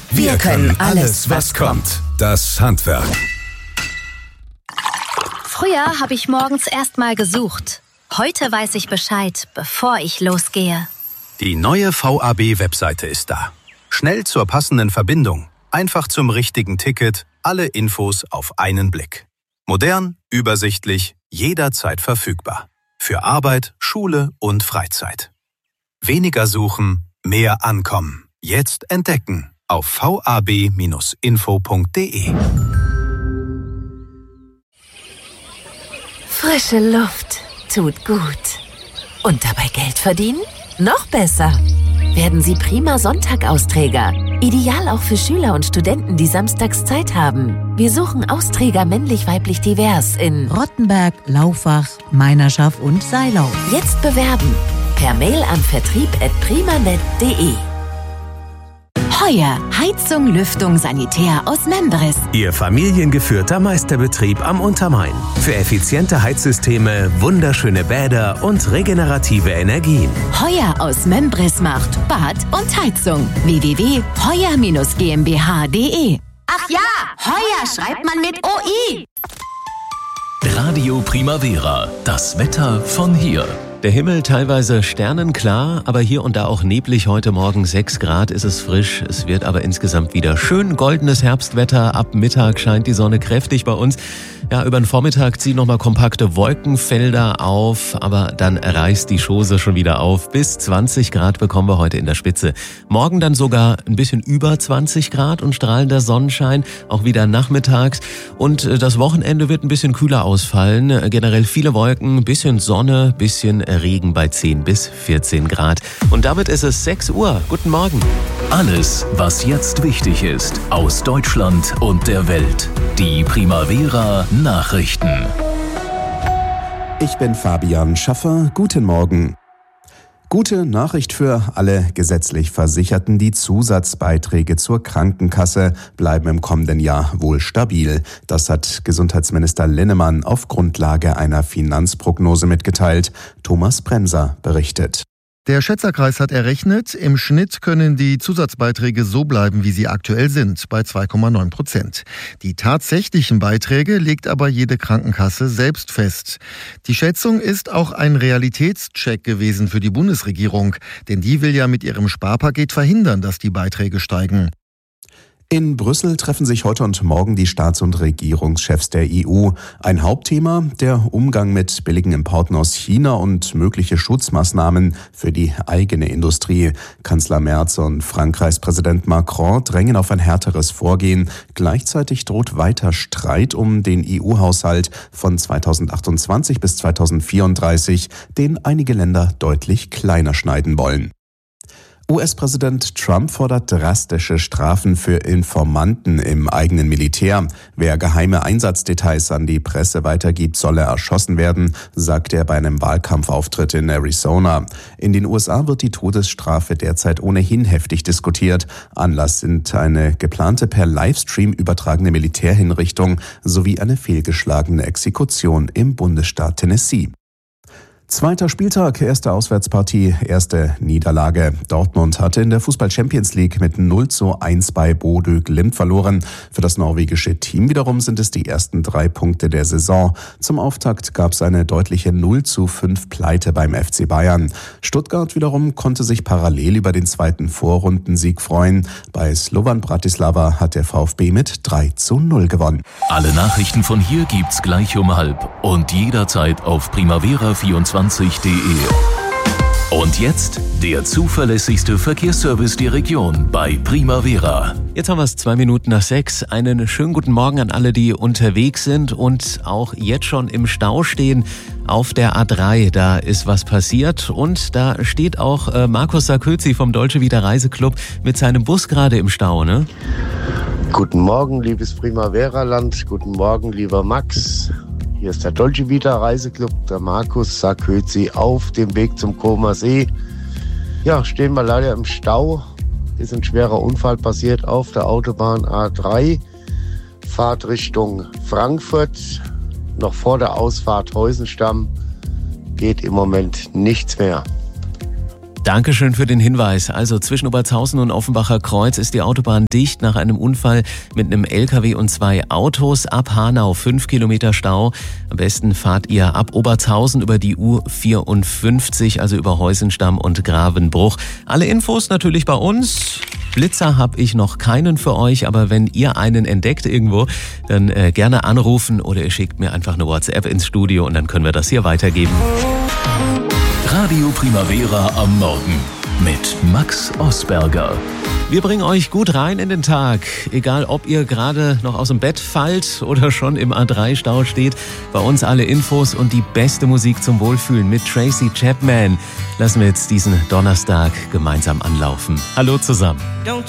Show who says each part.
Speaker 1: Wir können alles, was kommt. Das Handwerk.
Speaker 2: Früher habe ich morgens erst mal gesucht. Heute weiß ich Bescheid, bevor ich losgehe.
Speaker 3: Die neue VAB-Webseite ist da. Schnell zur passenden Verbindung, einfach zum richtigen Ticket, alle Infos auf einen Blick. Modern, übersichtlich, jederzeit verfügbar. Für Arbeit, Schule und Freizeit. Weniger suchen, mehr ankommen. Jetzt entdecken auf vab-info.de.
Speaker 4: Frische Luft tut gut. Und dabei Geld verdienen? Noch besser. Werden Sie prima Sonntag-Austräger. Ideal auch für Schüler und Studenten, die samstags Zeit haben. Wir suchen Austräger männlich-weiblich divers in
Speaker 5: Rottenberg, Laufach, Meinerschaft und Seilau.
Speaker 4: Jetzt bewerben. Per Mail an vertrieb@primanet.de.
Speaker 6: Heuer Heizung, Lüftung, Sanitär aus Membris.
Speaker 7: Ihr familiengeführter Meisterbetrieb am Untermain. Für effiziente Heizsysteme, wunderschöne Bäder und regenerative Energien.
Speaker 6: Heuer aus Membris macht Bad und Heizung. www.heuer-gmbh.de.
Speaker 8: Ach ja, Heuer schreibt man mit OI.
Speaker 9: Radio Primavera, das Wetter von hier.
Speaker 10: Der Himmel teilweise sternenklar, aber hier und da auch neblig. Heute Morgen 6 Grad, ist es frisch. Es wird aber insgesamt wieder schön goldenes Herbstwetter. Ab Mittag scheint die Sonne kräftig bei uns. Ja, über den Vormittag ziehen nochmal kompakte Wolkenfelder auf, aber dann reißt die Chose schon wieder auf. Bis 20 Grad bekommen wir heute in der Spitze. Morgen dann sogar ein bisschen über 20 Grad und strahlender Sonnenschein, auch wieder nachmittags. Und das Wochenende wird ein bisschen kühler ausfallen. Generell viele Wolken, bisschen Sonne, bisschen Regen bei 10 bis 14 Grad. Und damit ist es 6 Uhr. Guten Morgen.
Speaker 9: Alles, was jetzt wichtig ist, aus Deutschland und der Welt. Die Primavera Nachrichten.
Speaker 11: Ich bin Fabian Schaffer. Guten Morgen. Gute Nachricht für alle gesetzlich Versicherten. Die Zusatzbeiträge zur Krankenkasse bleiben im kommenden Jahr wohl stabil. Das hat Gesundheitsminister Linnemann auf Grundlage einer Finanzprognose mitgeteilt. Thomas Bremser berichtet.
Speaker 12: Der Schätzerkreis hat errechnet, im Schnitt können die Zusatzbeiträge so bleiben, wie sie aktuell sind, bei 2,9%. Die tatsächlichen Beiträge legt aber jede Krankenkasse selbst fest. Die Schätzung ist auch ein Realitätscheck gewesen für die Bundesregierung, denn die will ja mit ihrem Sparpaket verhindern, dass die Beiträge steigen.
Speaker 11: In Brüssel treffen sich heute und morgen die Staats- und Regierungschefs der EU. Ein Hauptthema, der Umgang mit billigen Importen aus China und mögliche Schutzmaßnahmen für die eigene Industrie. Kanzler Merz und Frankreichs Präsident Macron drängen auf ein härteres Vorgehen. Gleichzeitig droht weiter Streit um den EU-Haushalt von 2028 bis 2034, den einige Länder deutlich kleiner schneiden wollen. US-Präsident Trump fordert drastische Strafen für Informanten im eigenen Militär. Wer geheime Einsatzdetails an die Presse weitergibt, solle erschossen werden, sagt er bei einem Wahlkampfauftritt in Arizona. In den USA wird die Todesstrafe derzeit ohnehin heftig diskutiert. Anlass sind eine geplante per Livestream übertragene Militärhinrichtung sowie eine fehlgeschlagene Exekution im Bundesstaat Tennessee. Zweiter Spieltag, erste Auswärtspartie, erste Niederlage. Dortmund hatte in der Fußball-Champions League mit 0:1 bei Bodø Glimt verloren. Für das norwegische Team wiederum sind es die ersten 3 Punkte der Saison. Zum Auftakt gab es eine deutliche 0:5 Pleite beim FC Bayern. Stuttgart wiederum konnte sich parallel über den zweiten Vorrundensieg freuen. Bei Slovan Bratislava hat der VfB mit 3:0 gewonnen.
Speaker 9: Alle Nachrichten von hier gibt's gleich um 12 und jederzeit auf primavera24.de. Und jetzt der zuverlässigste Verkehrsservice der Region bei Primavera.
Speaker 10: Jetzt haben wir es 2 Minuten nach 6. Einen schönen guten Morgen an alle, die unterwegs sind und auch jetzt schon im Stau stehen auf der A3. Da ist was passiert und da steht auch Markus Sarkozy vom Dolce Vita Reiseclub mit seinem Bus gerade im Stau, ne?
Speaker 13: Guten Morgen, liebes Primavera-Land. Guten Morgen, lieber Max. Hier ist der Dolce Vita Reiseclub, der Markus Sarkozy auf dem Weg zum Comer See. Ja, stehen wir leider im Stau. Ist ein schwerer Unfall passiert auf der Autobahn A3. Fahrt Richtung Frankfurt. Noch vor der Ausfahrt Heusenstamm geht im Moment nichts mehr.
Speaker 10: Dankeschön für den Hinweis. Also zwischen Obertshausen und Offenbacher Kreuz ist die Autobahn dicht nach einem Unfall mit einem LKW und 2 Autos. Ab Hanau 5 Kilometer Stau. Am besten fahrt ihr ab Obertshausen über die U54, also über Heusenstamm und Gravenbruch. Alle Infos natürlich bei uns. Blitzer habe ich noch keinen für euch, aber wenn ihr einen entdeckt irgendwo, dann gerne anrufen oder ihr schickt mir einfach eine WhatsApp ins Studio und dann können wir das hier weitergeben.
Speaker 9: Radio Primavera am Morgen mit Max Osberger.
Speaker 10: Wir bringen euch gut rein in den Tag, egal ob ihr gerade noch aus dem Bett fallt oder schon im A3-Stau steht. Bei uns alle Infos und die beste Musik zum Wohlfühlen mit Tracy Chapman. Lassen wir jetzt diesen Donnerstag gemeinsam anlaufen. Hallo zusammen.
Speaker 14: Don't